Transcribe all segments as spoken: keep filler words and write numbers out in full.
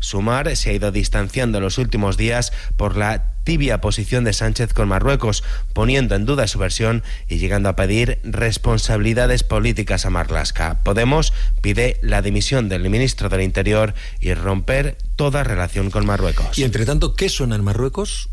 Sumar se ha ido distanciando en los últimos días por la tibia posición de Sánchez con Marruecos, poniendo en duda su versión y llegando a pedir responsabilidades políticas a Marlaska. Podemos pide la dimisión del ministro del Interior y romper toda relación con Marruecos. Y entre tanto, ¿qué suena en Marruecos?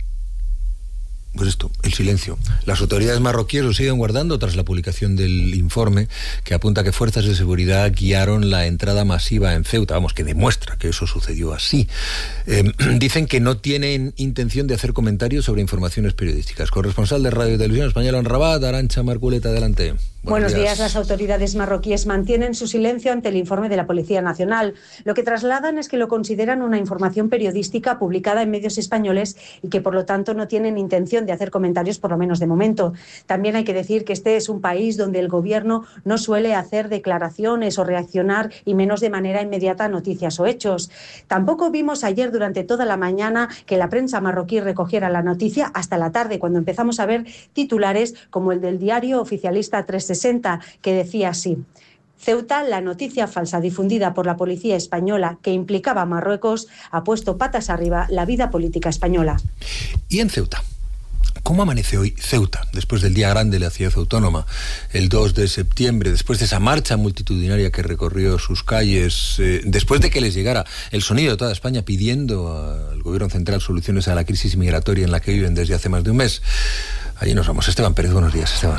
Pues esto, el silencio. Las autoridades marroquíes lo siguen guardando tras la publicación del informe que apunta que fuerzas de seguridad guiaron la entrada masiva en Ceuta, vamos, que demuestra que eso sucedió así. Eh, dicen que no tienen intención de hacer comentarios sobre informaciones periodísticas. Corresponsal de Radio y Televisión Española en Rabat, Arantxa Marculeta, adelante. Buenos, Buenos días. días. Las autoridades marroquíes mantienen su silencio ante el informe de la Policía Nacional. Lo que trasladan es que lo consideran una información periodística publicada en medios españoles y que por lo tanto no tienen intención de hacer comentarios, por lo menos de momento. También hay que decir que este es un país donde el gobierno no suele hacer declaraciones o reaccionar, y menos de manera inmediata, a noticias o hechos. Tampoco vimos ayer durante toda la mañana que la prensa marroquí recogiera la noticia hasta la tarde, cuando empezamos a ver titulares como el del diario oficialista trescientos sesenta, que decía así: Ceuta, la noticia falsa difundida por la policía española que implicaba a Marruecos ha puesto patas arriba la vida política española. Y en Ceuta, ¿cómo amanece hoy Ceuta, después del día grande de la ciudad autónoma, el dos de septiembre, después de esa marcha multitudinaria que recorrió sus calles, eh, después de que les llegara el sonido de toda España pidiendo al gobierno central soluciones a la crisis migratoria en la que viven desde hace más de un mes? Allí nos vamos. Esteban Pérez, buenos días, Esteban.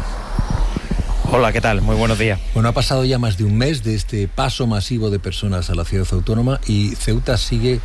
Hola, ¿qué tal? Muy buenos días. Bueno, ha pasado ya más de un mes de este paso masivo de personas a la ciudad autónoma y Ceuta sigue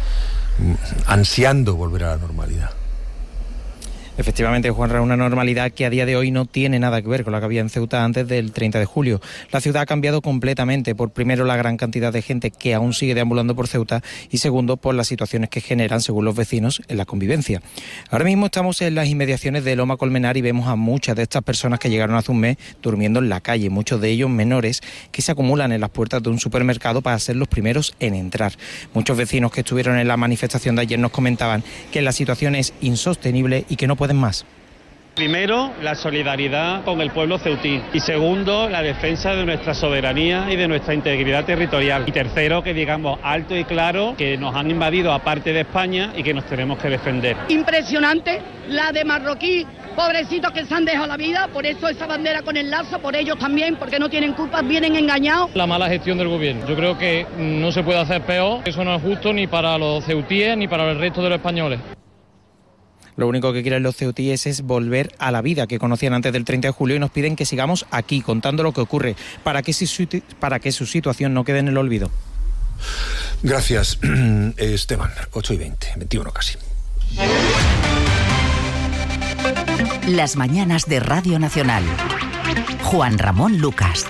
ansiando volver a la normalidad. Efectivamente, Juanra, una normalidad que a día de hoy no tiene nada que ver con la que había en Ceuta antes del treinta de julio. La ciudad ha cambiado completamente, por primero la gran cantidad de gente que aún sigue deambulando por Ceuta y segundo por las situaciones que generan, según los vecinos, en la convivencia. Ahora mismo estamos en las inmediaciones de Loma Colmenar y vemos a muchas de estas personas que llegaron hace un mes durmiendo en la calle, muchos de ellos menores que se acumulan en las puertas de un supermercado para ser los primeros en entrar. Muchos vecinos que estuvieron en la manifestación de ayer nos comentaban que la situación es insostenible y que no pueden más. Primero, la solidaridad con el pueblo ceutí. Y segundo, la defensa de nuestra soberanía y de nuestra integridad territorial. Y tercero, que digamos alto y claro que nos han invadido a parte de España y que nos tenemos que defender. Impresionante la de marroquí, pobrecitos que se han dejado la vida, por eso esa bandera con el lazo, por ellos también, porque no tienen culpa, vienen engañados. La mala gestión del gobierno. Yo creo que no se puede hacer peor. Eso no es justo ni para los ceutíes ni para el resto de los españoles. Lo único que quieren los ceutíes es volver a la vida que conocían antes del treinta de julio y nos piden que sigamos aquí contando lo que ocurre para que, su, para que su situación no quede en el olvido. Gracias, Esteban. ocho y veinte, veintiuno casi. Las mañanas de Radio Nacional. Juan Ramón Lucas.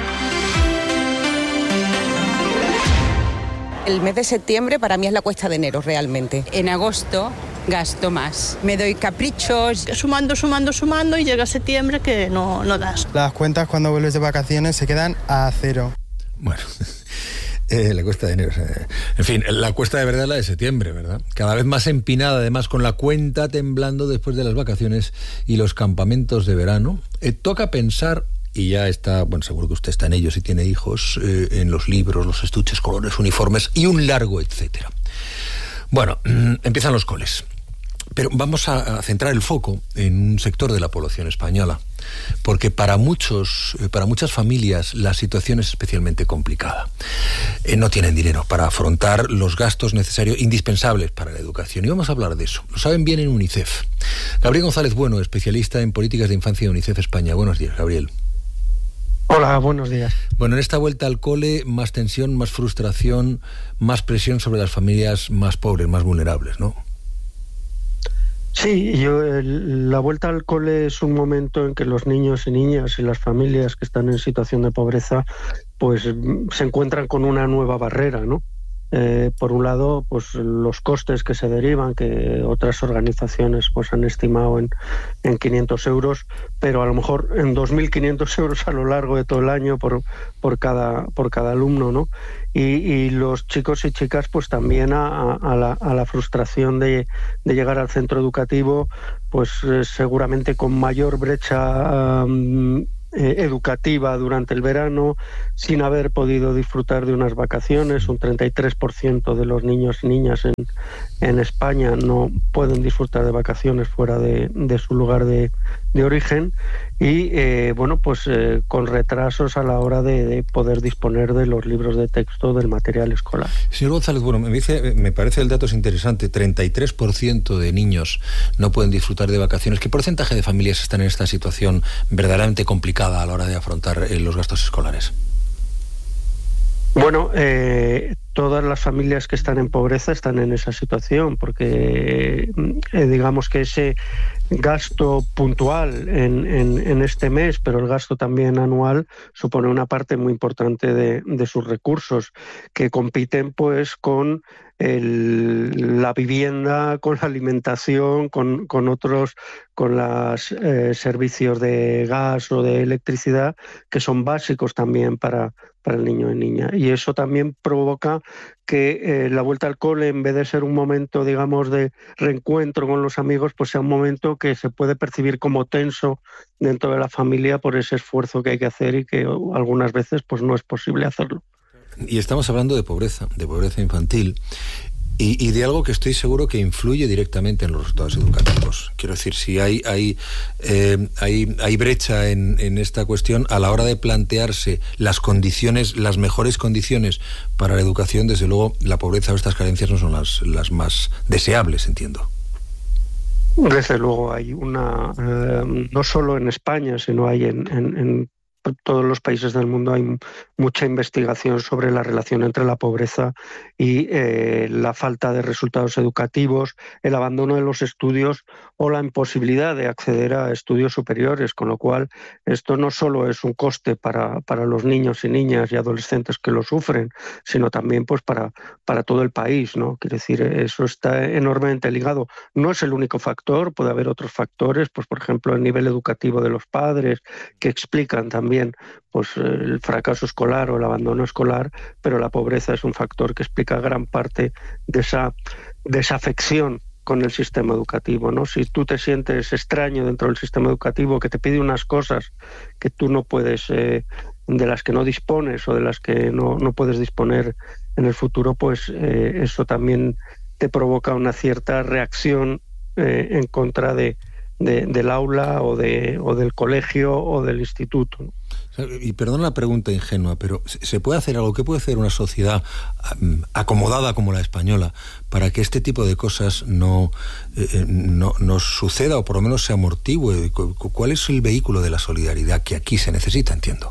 El mes de septiembre para mí es la cuesta de enero, realmente. En agosto gasto más. Me doy caprichos. Sumando, sumando, sumando y llega septiembre que no, no das. Las cuentas cuando vuelves de vacaciones se quedan a cero. Bueno, eh, la cuesta de enero. Eh. En fin, la cuesta de verdad es la de septiembre, ¿verdad? Cada vez más empinada, además, con la cuenta temblando después de las vacaciones y los campamentos de verano. Eh, toca pensar... Y ya está, bueno, seguro que usted está en ello si tiene hijos, eh, en los libros, los estuches, colores, uniformes y un largo etcétera. Bueno, empiezan los coles. Pero vamos a, a centrar el foco en un sector de la población española, porque para muchos, eh, para muchas familias la situación es especialmente complicada. Eh, no tienen dinero para afrontar los gastos necesarios, indispensables para la educación. Y vamos a hablar de eso. Lo saben bien en UNICEF. Gabriel González Bueno, especialista en políticas de infancia de UNICEF España. Buenos días, Gabriel. Hola, buenos días. Bueno, en esta vuelta al cole, más tensión, más frustración, más presión sobre las familias más pobres, más vulnerables, ¿no? Sí, yo, el, la vuelta al cole es un momento en que los niños y niñas y las familias que están en situación de pobreza pues se encuentran con una nueva barrera, ¿no? Eh, por un lado, pues los costes que se derivan, que otras organizaciones pues han estimado en, en quinientos euros, pero a lo mejor en dos mil quinientos euros a lo largo de todo el año por, por, cada, por cada alumno, ¿no? Y, y los chicos y chicas pues también a, a, la, a la frustración de, de llegar al centro educativo, pues eh, seguramente con mayor brecha um, eh, educativa durante el verano, sin haber podido disfrutar de unas vacaciones. Un treinta y tres por ciento de los niños y niñas en, en España no pueden disfrutar de vacaciones fuera de, de su lugar de, de origen, y eh, bueno, pues eh, con retrasos a la hora de, de poder disponer de los libros de texto, del material escolar. Señor González, bueno, me, dice, me parece el dato es interesante, treinta y tres por ciento de niños no pueden disfrutar de vacaciones. ¿Qué porcentaje de familias están en esta situación verdaderamente complicada a la hora de afrontar eh, los gastos escolares? Bueno, eh, todas las familias que están en pobreza están en esa situación, porque eh, digamos que ese gasto puntual en, en, en este mes, pero el gasto también anual, supone una parte muy importante de, de sus recursos, que compiten pues con el, la vivienda, con la alimentación, con, con otros, con los eh, servicios de gas o de electricidad, que son básicos también para, para el niño y niña. Y eso también provoca que eh, la vuelta al cole, en vez de ser un momento, digamos, de reencuentro con los amigos, pues sea un momento que se puede percibir como tenso dentro de la familia por ese esfuerzo que hay que hacer y que algunas veces pues no es posible hacerlo. Y estamos hablando de pobreza, de pobreza infantil, y, y de algo que estoy seguro que influye directamente en los resultados educativos. Quiero decir, si hay hay eh, hay, hay brecha en, en esta cuestión a la hora de plantearse las condiciones, las mejores condiciones para la educación, desde luego la pobreza o estas carencias no son las, las más deseables, entiendo. Desde luego hay una, eh, no solo en España, sino hay en, en, en todos los países del mundo, hay mucha investigación sobre la relación entre la pobreza y eh, la falta de resultados educativos, el abandono de los estudios o la imposibilidad de acceder a estudios superiores, con lo cual esto no solo es un coste para, para los niños y niñas y adolescentes que lo sufren, sino también pues para, para todo el país, ¿no? Quiere decir, eso está enormemente ligado. No es el único factor, puede haber otros factores, pues por ejemplo el nivel educativo de los padres, que explican también pues el fracaso escolar o el abandono escolar, pero la pobreza es un factor que explica gran parte de esa desafección con el sistema educativo, ¿no? Si tú te sientes extraño dentro del sistema educativo, que te pide unas cosas que tú no puedes, eh, de las que no dispones o de las que no, no puedes disponer en el futuro, pues eh, eso también te provoca una cierta reacción eh, en contra de, de, del aula o, de, o del colegio o del instituto, ¿no? Y perdón la pregunta ingenua, pero ¿se puede hacer algo? ¿Qué puede hacer una sociedad um, acomodada como la española para que este tipo de cosas no, eh, no, no suceda o por lo menos se amortigüe? ¿Cuál es el vehículo de la solidaridad que aquí se necesita, entiendo?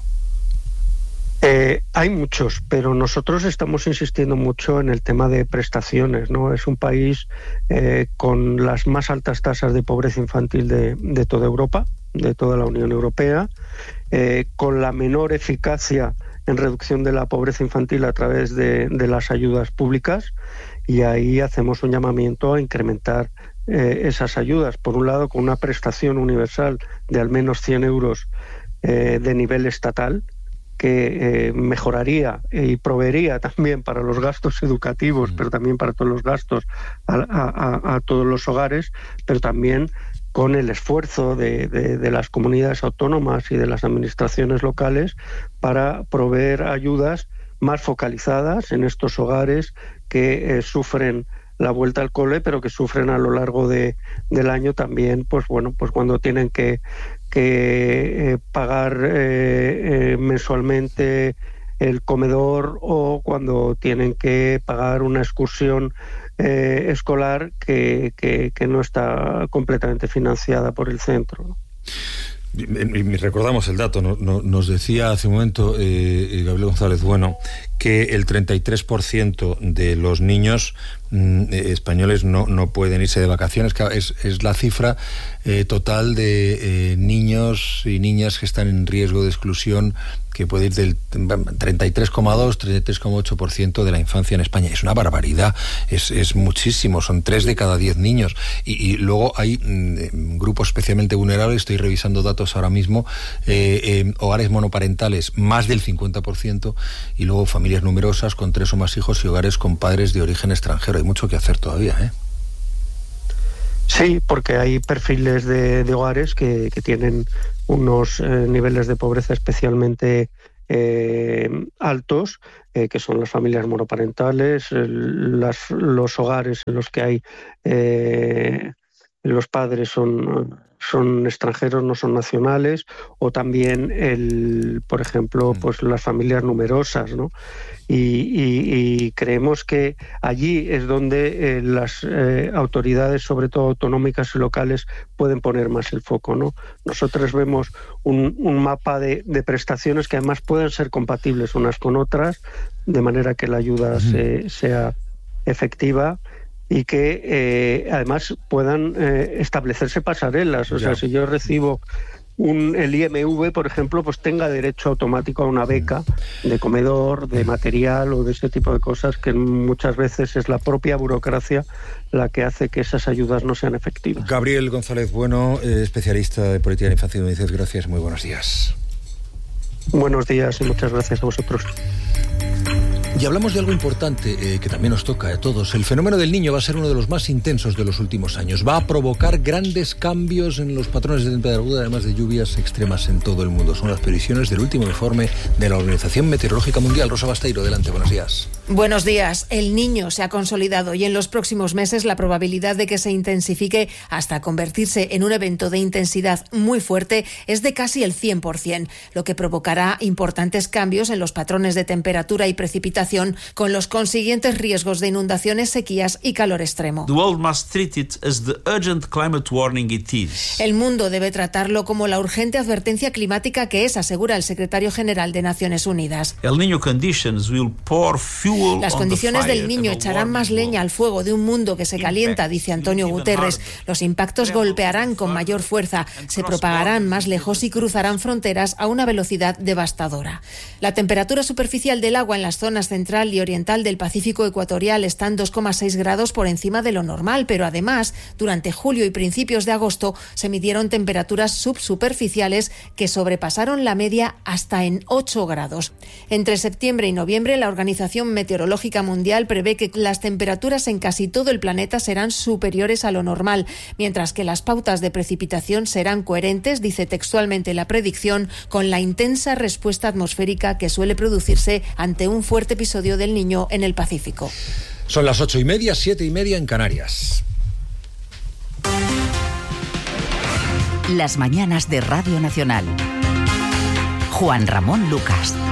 Eh, hay muchos, pero nosotros estamos insistiendo mucho en el tema de prestaciones, ¿no? Es un país eh, con las más altas tasas de pobreza infantil de, de toda Europa, de toda la Unión Europea, eh, con la menor eficacia en reducción de la pobreza infantil a través de, de las ayudas públicas, y ahí hacemos un llamamiento a incrementar eh, esas ayudas, por un lado con una prestación universal de al menos cien euros eh, de nivel estatal, que eh, mejoraría y proveería también para los gastos educativos, pero también para todos los gastos a, a, a todos los hogares, pero también con el esfuerzo de, de, de las comunidades autónomas y de las administraciones locales para proveer ayudas más focalizadas en estos hogares que eh, sufren la vuelta al cole, pero que sufren a lo largo de, del año también, pues bueno, pues cuando tienen que, que eh, pagar eh, eh, mensualmente el comedor, o cuando tienen que pagar una excursión eh, escolar que, que, que no está completamente financiada por el centro, ¿no? Y recordamos el dato, no, no, nos decía hace un momento eh, Gabriel González Bueno que el treinta y tres por ciento de los niños mm, españoles no, no pueden irse de vacaciones. Es, es la cifra eh, total de eh, niños y niñas que están en riesgo de exclusión, que puede ir del treinta y tres coma dos, treinta y tres coma ocho por ciento de la infancia en España. Es una barbaridad, es, es muchísimo, son tres de cada diez niños. Y, y luego hay mm, grupos especialmente vulnerables, estoy revisando datos ahora mismo, eh, eh, hogares monoparentales, más del cincuenta por ciento, y luego familias numerosas con tres o más hijos y hogares con padres de origen extranjero. Hay mucho que hacer todavía, ¿eh? Sí, porque hay perfiles de, de hogares que, que tienen unos eh, niveles de pobreza especialmente eh, altos, eh, que son las familias monoparentales, el, las, los hogares en los que hay eh, los padres son, son extranjeros, no son nacionales, o también, el, por ejemplo, pues las familias numerosas, ¿no? Y, y, y creemos que allí es donde eh, las eh, autoridades, sobre todo autonómicas y locales, pueden poner más el foco, ¿no? Nosotros vemos un, un mapa de, de prestaciones que además pueden ser compatibles unas con otras, de manera que la ayuda se, sea efectiva y que eh, además puedan eh, establecerse pasarelas. O ya. sea, si yo recibo un, el I M V, por ejemplo, pues tenga derecho automático a una beca de comedor, de material o de ese tipo de cosas, que muchas veces es la propia burocracia la que hace que esas ayudas no sean efectivas. Gabriel González Bueno, eh, especialista de política de infancia y UNICEF, gracias, muy buenos días. Buenos días y muchas gracias a vosotros. Y hablamos de algo importante eh, que también nos toca a todos. El fenómeno del Niño va a ser uno de los más intensos de los últimos años. Va a provocar grandes cambios en los patrones de temperatura, además de lluvias extremas en todo el mundo. Son las previsiones del último informe de la Organización Meteorológica Mundial. Rosa Basteiro, adelante, buenos días. Buenos días. El Niño se ha consolidado y en los próximos meses la probabilidad de que se intensifique hasta convertirse en un evento de intensidad muy fuerte es de casi el cien por ciento, lo que provocará importantes cambios en los patrones de temperatura y precipitación, con los consiguientes riesgos de inundaciones, sequías y calor extremo. El mundo debe tratarlo como la urgente advertencia climática que es, asegura el secretario general de Naciones Unidas. Las condiciones del Niño echarán más leña al fuego de un mundo que se calienta, dice Antonio Guterres. Los impactos golpearán con mayor fuerza, se propagarán más lejos y cruzarán fronteras a una velocidad devastadora. La temperatura superficial del agua en las zonas central y oriental del Pacífico ecuatorial están dos coma seis grados por encima de lo normal, pero además, durante julio y principios de agosto se midieron temperaturas subsuperficiales que sobrepasaron la media hasta en ocho grados. Entre septiembre y noviembre, la Organización Meteorológica Mundial prevé que las temperaturas en casi todo el planeta serán superiores a lo normal, mientras que las pautas de precipitación serán coherentes, dice textualmente la predicción, con la intensa respuesta atmosférica que suele producirse ante un fuerte episodio del Niño en el Pacífico. Son las ocho y media, siete y media en Canarias. Las mañanas de Radio Nacional. Juan Ramón Lucas.